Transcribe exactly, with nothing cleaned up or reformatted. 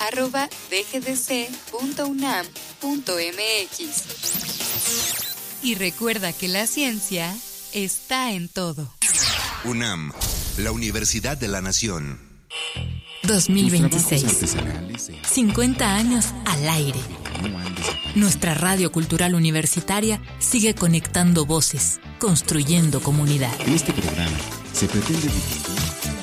arroba d g d c punto u n a m punto m x. Y recuerda que la ciencia está en todo. UNAM, la Universidad de la Nación. dos mil veintiséis. cincuenta años al aire. Nuestra radio cultural universitaria sigue conectando voces, construyendo comunidad. En este programa se pretende difundir